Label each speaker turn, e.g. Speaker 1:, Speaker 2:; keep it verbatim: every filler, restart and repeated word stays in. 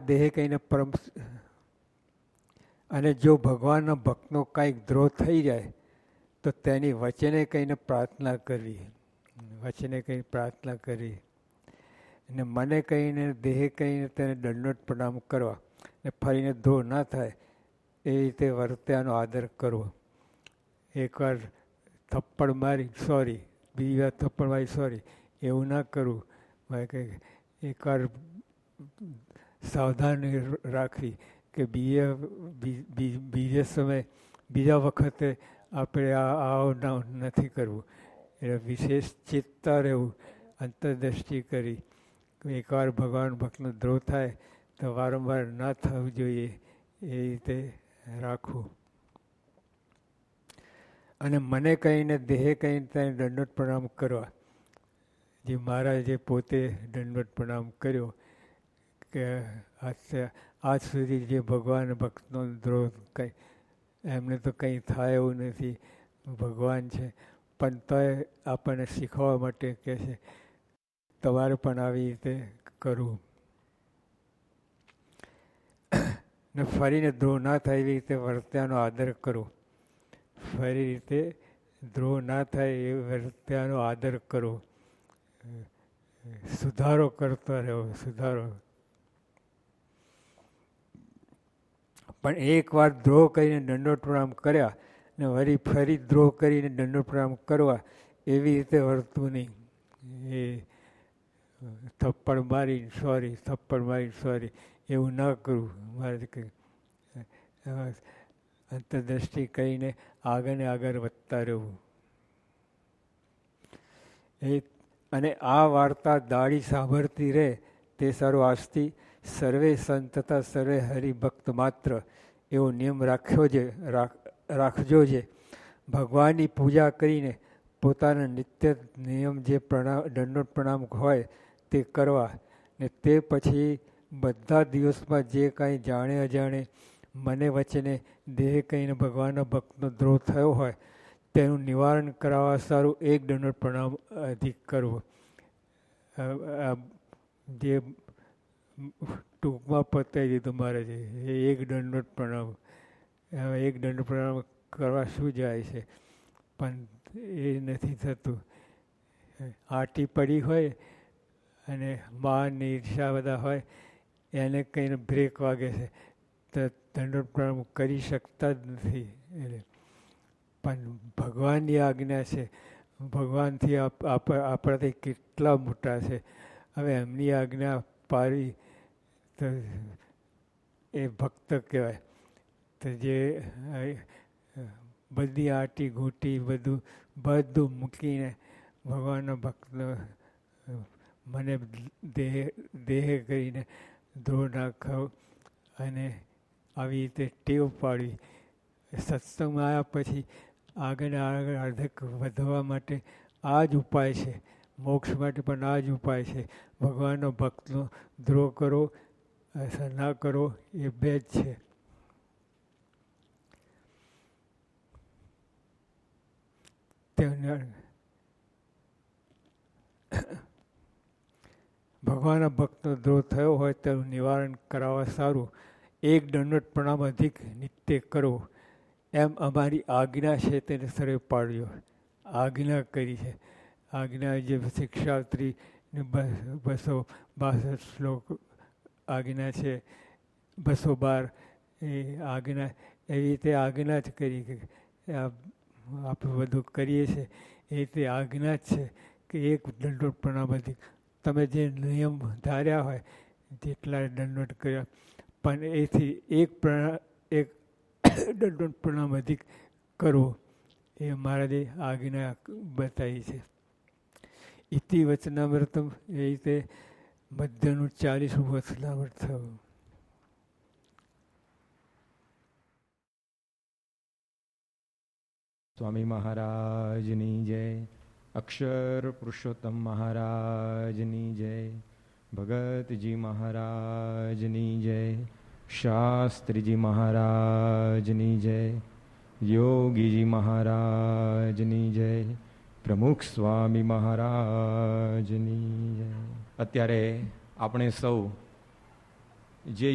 Speaker 1: દેહે કહીને પરમ. અને જો ભગવાનના ભક્તનો કાંઈક દ્રોહ થઈ જાય તો તેની વચને કહીને પ્રાર્થના કરવી, વચને કહીને પ્રાર્થના કરવી, અને મને કહીને દેહે કહીને તેને દંડોત પ્રણામ કરવા, ને ફરીને દ્રોહ ના થાય એ રીતે વર્ત્યાનો આદર કરવો. એકવાર થપ્પડ મારી સોરી, બીજી વાર થપ્પડ મારી સોરી એવું ના કરવું. એકવાર સાવધાની રાખવી કે બીજે બીજે સમયે બીજા વખતે આપણે આ આવું નથી કરવું. એટલે વિશેષ ચેતતા રહેવું, અંતરદ્રષ્ટિ કરી. એકવાર ભગવાન ભક્તનો દ્રોહ થાય તો વારંવાર ના થવું જોઈએ એ રીતે રાખવું. અને મને કહીને દેહે કહીને તેને દંડોત પ્રણામ કરવા. જે મહારાજે પોતે દંડોત પ્રણામ કર્યો કે આજ સુધી જે ભગવાન ભક્તનો દ્રોહ કંઈ એમને તો કંઈ થાય એવું નથી, ભગવાન છે, પણ તોય આપણને શીખવવા માટે કહે છે તમારે પણ આવી રીતે કરવું. ને ફરીને દ્રોહ ના થાય એવી રીતે વર્ત્યાનો આદર કરવો. ફરી રીતે દ્રોહ ના થાય એ વર્ત્યાનો આદર કરવો, સુધારો કરતો રહેવો, સુધારો. પણ એક વાર દ્રોહ કરીને દંડોત પ્રણામ કર્યા ને વળી ફરી દ્રોહ કરીને દંડોત પ્રણામ કરવા એવી રીતે વર્તવું નહીં. એ થપ્પડ મારી સોરી, થપ્પડ મારી સોરી એવું ના કરવું. મારે કહ્યું અંતરદ્રષ્ટિ કરીને આગળ ને આગળ વધતા રહેવું. એ અને આ વાર્તા દાડી સાંભળતી રહે તે સારું આસ્તી સર્વે સંત તથા સર્વે હરિભક્ત માત્ર એવો નિયમ રાખ્યો છે, રાખજો છે. ભગવાનની પૂજા કરીને પોતાના નિત્ય નિયમ જે પ્રણામ દંડોત પ્રણામ હોય તે કરવા, ને તે પછી બધા દિવસમાં જે કાંઈ જાણે અજાણે મને વચને દેહ કહીને ભગવાનના ભક્તનો દ્રોહ થયો હોય તેનું નિવારણ કરાવવા સારું એક દંડોત પ્રણામ અધિક કરવો. જે ટૂંકમાં પતાવી દીધું મારે છે એ એક દંડોત પ્રણામ. એક દંડોત પ્રણામ કરવા શું જાય છે, પણ એ નથી થતું. આટી પડી હોય અને માન ઈર્ષા બધા હોય એને કહીને બ્રેક વાગે છે તો દંડોત પ્રણામ કરી શકતા જ નથી. એટલે પણ ભગવાનની આજ્ઞા છે, ભગવાનથી આપણાથી કેટલા મોટા છે. હવે એમની આજ્ઞા પાડી તો એ ભક્ત કહેવાય. તો જે બધી આટી ઘૂંટી બધું બધું મૂકીને ભગવાનના ભક્તનો મને દેહ દેહ કરીને દ્રોહ નાખાવ અને આવી રીતે ટેવ પાડવી. સત્સંગમાં આવ્યા પછી આગળ આગળ અર્ધક વધવા માટે આ જ ઉપાય છે. મોક્ષ માટે પણ આ જ ઉપાય છે. ભગવાનનો ભક્તનો દ્રોહ કરો અથવા ના કરો એ બે જ છે. ભગવાનના ભક્તનો દ્રોહ થયો હોય તેનું નિવારણ કરાવવા સારું એક દંડોત પ્રણામ અધિક નિત્ય કરવો એમ અમારી આજ્ઞા છે તેને સર્વે પાડ્યો. આજ્ઞા કરી છે. આજ્ઞા જે શિક્ષાત્રી બસો બાસઠ શ્લોક આજ્ઞા છે, બસો બાર એ આજ્ઞા એવી રીતે આજ્ઞા જ કરી કે આપણે બધું કરીએ છીએ એ રીતે આજ્ઞા જ છે કે એક દંડોત પ્રણામ અધિક. તમે જે નિયમ ધાર્યા હોય જેટલા દંડોત કર્યા પણ એથી એક પ્રણા એક દંડોત પ્રણામ અધિક કરવો એ મહારાજે આજ્ઞા બતાવી છે. ઇતિ વચનામૃતમ એ રીતે મધ્યનું ચાલીસમું વચનામૃત થયું.
Speaker 2: સ્વામી મહારાજની જય. અક્ષર પુરુષોત્તમ મહારાજની જય. ભગતજી મહારાજની જય. શાસ્ત્રીજી મહારાજની જય. યોગીજી મહારાજની જય. પ્રમુખ સ્વામી મહારાજની જય. અત્યારે આપણે સૌ જે